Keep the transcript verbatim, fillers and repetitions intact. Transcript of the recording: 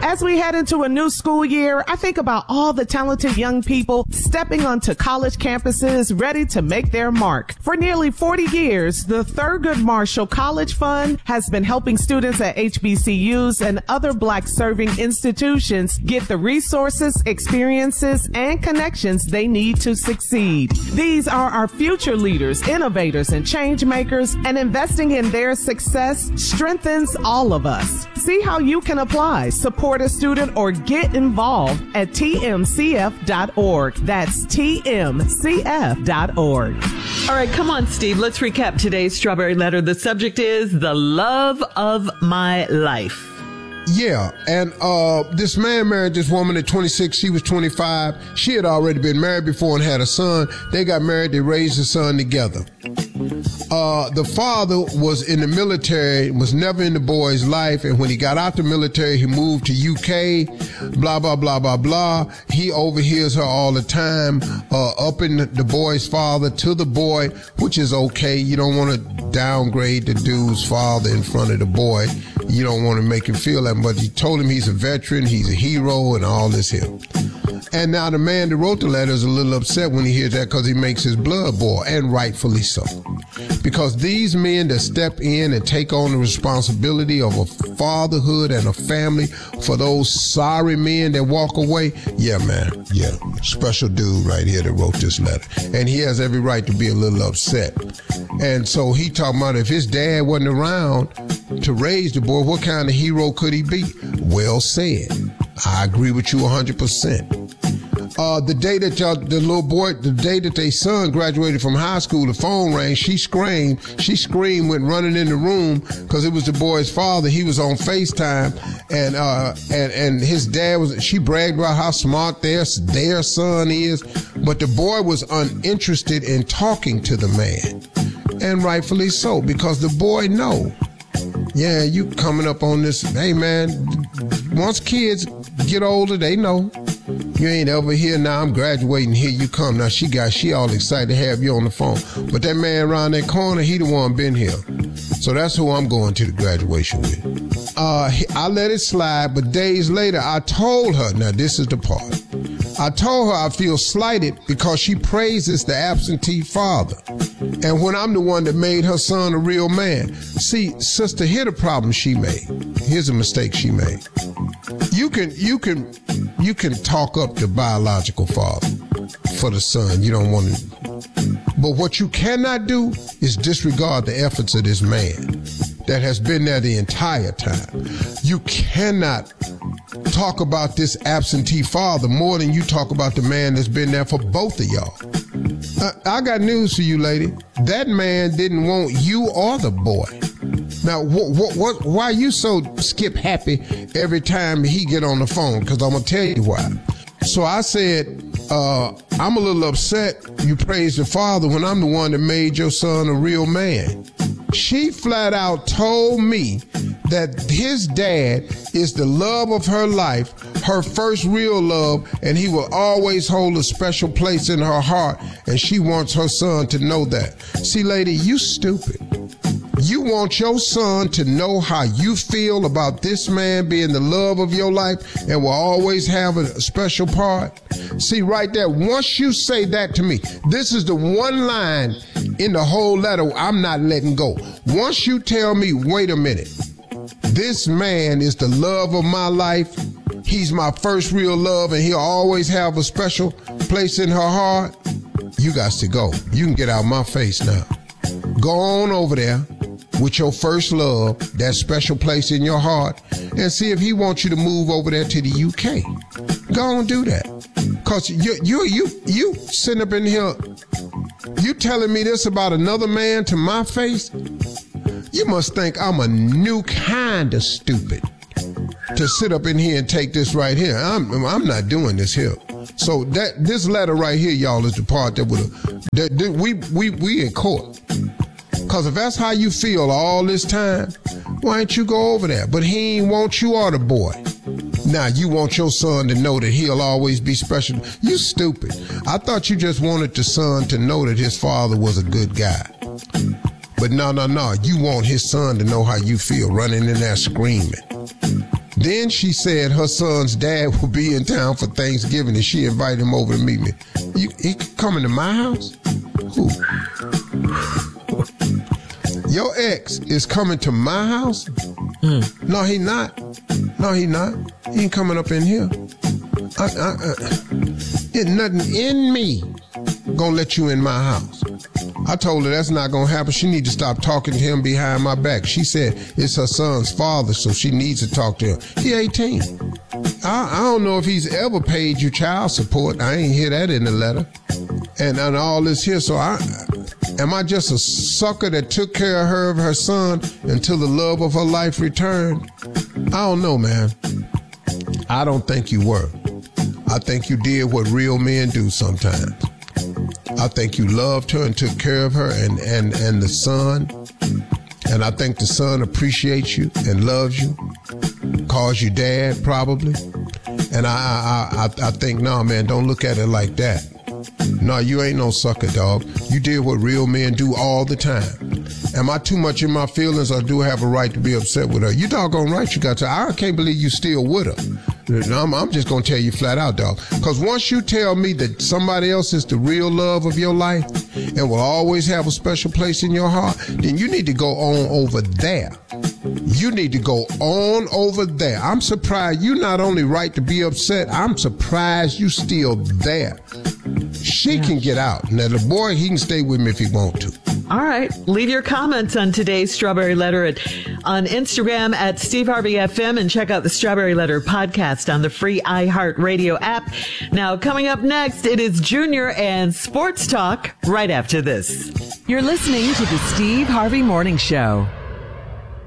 As we head into a new school year, I think about all the talented young people stepping onto college campuses ready to make their mark. For nearly forty years, the Thurgood Marshall College Fund has been helping students at H B C Us and other Black-serving institutions get the resources, experiences, and connections they need to succeed. These are our future leaders, innovators, and change makers, and investing in their success strengthens all of us. See how you can apply, support a student, or get involved at T M C F dot org. That's T M C F dot org. All right, come on, Steve. Let's recap today's Strawberry Letter. The subject is the love of my life. Yeah, and uh, this man married this woman at twenty-six. She was twenty-five. She had already been married before and had a son. They got married. They raised a son together. Uh, the father was in the military, was never in the boy's life, and when he got out the military, he moved to U K, blah, blah, blah, blah, blah. He overhears her all the time, uh, upping the boy's father to the boy, which is okay. You don't want to downgrade the dude's father in front of the boy. You don't want to make him feel that, but he told him he's a veteran, he's a hero, and all this here. And now the man that wrote the letter is a little upset when he hears that because he makes his blood boil, and rightfully so. Because these men that step in and take on the responsibility of a fatherhood and a family for those sorry men that walk away, yeah, man, yeah, special dude right here that wrote this letter. And he has every right to be a little upset. And so he talking about if his dad wasn't around to raise the boy, what kind of hero could he be? Well said. I agree with you one hundred percent. Uh, the day that y'all, the little boy, the day that their son graduated from high school, the phone rang, she screamed, she screamed, went running in the room because it was the boy's father. He was on FaceTime, and, uh, and, and his dad was, she bragged about how smart their, their son is, but the boy was uninterested in talking to the man. And rightfully so, because the boy know, yeah, you coming up on this, hey man, once kids get older, they know. You ain't over here now, I'm graduating, here you come. Now she got, she all excited to have you on the phone. But that man around that corner, he the one been here. So that's who I'm going to the graduation with. Uh, I let it slide, but days later, I told her, now this is the part. I told her I feel slighted because she praises the absentee father. And when I'm the one that made her son a real man. See, sister, here the problem she made. Here's a mistake she made. You can, you can, you can talk up the biological father for the son. You don't want to. But what you cannot do is disregard the efforts of this man that has been there the entire time. You cannot talk about this absentee father more than you talk about the man that's been there for both of y'all. I, I got news for you, lady. That man didn't want you or the boy. Now, what, what, what, why you so skip happy every time he get on the phone? Because I'm going to tell you why. So I said, uh, I'm a little upset you praise the father when I'm the one that made your son a real man. She flat out told me that his dad is the love of her life, her first real love, and he will always hold a special place in her heart, and she wants her son to know that. See, lady, you stupid. You want your son to know how you feel about this man being the love of your life and will always have a special part. See, right there, once you say that to me, this is the one line in the whole letter I'm not letting go. Once you tell me, wait a minute, this man is the love of my life, he's my first real love, and he'll always have a special place in her heart, you got to go. You can get out my face now. Go on over there with your first love, that special place in your heart, and see if he wants you to move over there to the U K. Go on, do that. Cause you, you, you, you sitting up in here, you telling me this about another man to my face? You must think I'm a new kind of stupid to sit up in here and take this right here. I'm, I'm not doing this here. So that this letter right here, y'all, is the part that would have, that, that we, we, we in court. Because if that's how you feel all this time, why don't you go over there? But he ain't want you or the boy. Now, you want your son to know that he'll always be special. You stupid. I thought you just wanted the son to know that his father was a good guy. But no, no, no. You want his son to know how you feel running in there screaming. Then she said her son's dad will be in town for Thanksgiving and she invited him over to meet me. You, he coming to my house? Who? Your ex is coming to my house? Mm. No, he not. No, he not. He ain't coming up in here. I, I, I, there's nothing in me gonna let you in my house. I told her that's not gonna happen. She need to stop talking to him behind my back. She said it's her son's father, so she needs to talk to him. He eighteen. I, I don't know if he's ever paid you child support. I ain't hear that in the letter. And, and all this here, so I... Am I just a sucker that took care of her of her son until the love of her life returned? I don't know, man. I don't think you were. I think you did what real men do sometimes. I think you loved her and took care of her and, and, and the son. And I think the son appreciates you and loves you. Calls you dad, probably. And I, I, I, I think, no, man, don't look at it like that. No, you ain't no sucker, dog. You did what real men do all the time. Am I too much in my feelings or do I have a right to be upset with her? You doggone right you got to. I can't believe you still with her. I'm, I'm just going to tell you flat out, dog. Because once you tell me that somebody else is the real love of your life and will always have a special place in your heart, then you need to go on over there. You need to go on over there. I'm surprised you not only right to be upset, I'm surprised you still there. She yeah. can get out. Now, the boy, he can stay with me if he want to. All right. Leave your comments on today's Strawberry Letter at, on Instagram at Steve Harvey F M and check out the Strawberry Letter podcast on the free iHeartRadio app. Now, coming up next, it is Junior and Sports Talk right after this. You're listening to the Steve Harvey Morning Show.